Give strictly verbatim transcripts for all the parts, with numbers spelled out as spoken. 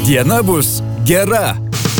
Diena bus gera.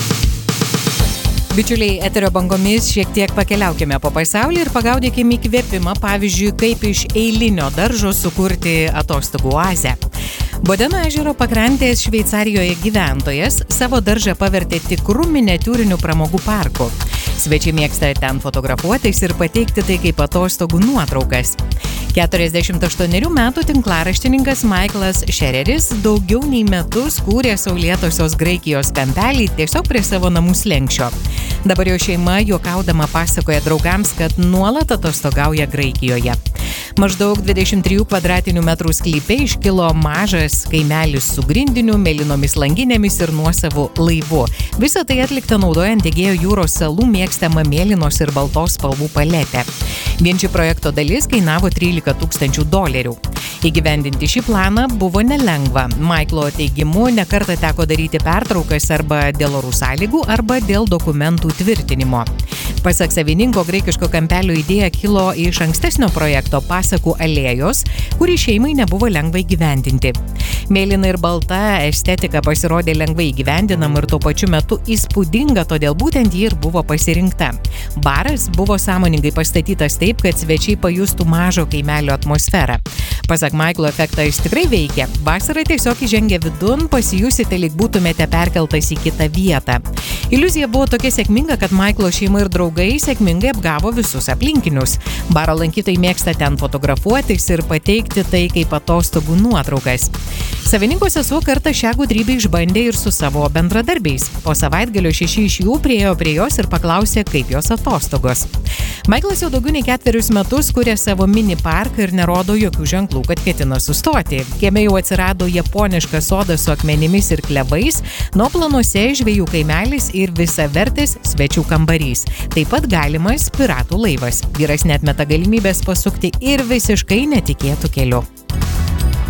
Bičiuliai, eterio bangomis šiek tiek pakeliaukime po pasaulį ir pagaudykime įkvėpimą, pavyzdžiui, kaip iš eilinio daržo sukurti atostogų oazę. Bodeno ežero pakrantės Šveicarijoje gyventojas savo daržą pavertė tikrų miniatiūrinių pramogų parku. Svečiai mėgsta ten fotografuotis ir pateikti tai kaip atostogų nuotraukas. keturiasdešimt aštuonerių metų tinklaraštininkas Michaelas Schereris daugiau nei metus kūrė saulėtosios Graikijos kampelį tiesiog prie savo namų slenksčio. Dabar jo šeima juokaudama pasakoja draugams, kad nuolat atostogauja Graikijoje. Maždaug dvidešimt trijų kvadratinių metrų sklype iškilo mažas kaimelis su grindiniu, mėlynomis langinėmis ir nuosavu laivu. Visa tai atlikta naudojant Egėjo jūros salų mėgstamą mėlynos ir baltos spalvų paletę. Vien ši projekto dalis kainavo trylika tūkstančių dolerių. Įgyvendinti šį planą buvo nelengva. Michaelo teigimu, nekartą teko daryti pertraukas arba dėl orų sąlygų, arba dėl dokumentų tvirtinimo. Pasak savininko, graikiško kampelio idėja kilo iš ankstesnio projekto pasakų alėjos, kurį šeimai nebuvo lengva įgyvendinti. Mėlyna ir balta estetika pasirodė lengvai įgyvendinama ir tuo pačiu metu įspūdinga, todėl būtent ji ir buvo pasirinkta. Baras buvo sąmoningai pastatytas taip, kad svečiai pajustų mažo kaimelio atmosferą. Pasak Michaelo, efektas tikrai veikia. Vasarą tiesiog įžengę vidun pasijusite, lyg būtumėte perkeltas į kitą vietą. Iliuzija buvo tokia sėkminga, kad Michaelo šeima ir draugai sėkmingai apgavo visus aplinkinius. Baro lankytojai mėgsta ten fotografuotis ir pateikti tai kaip atostogų nuotraukas. Savininko sesuo kartą šią gudrybę išbandė ir su savo bendradarbiais. Po savaitgalio šeši iš jų priėjo prie jos ir paklausė, kaip jos atostogos. Michaelas jau daugiau nei ketverius metus kuria savo mini parką ir nerodo jokių ženklų, kad ketina sustoti. Kieme jau atsirado japoniškas sodas su akmenimis ir klevais, nuo planuose žvejų kaimelis ir visavertis svečių kambarys. Taip pat galimas piratų laivas. Vyras neatmeta galimybės pasukti ir visiškai netikėtų keliu.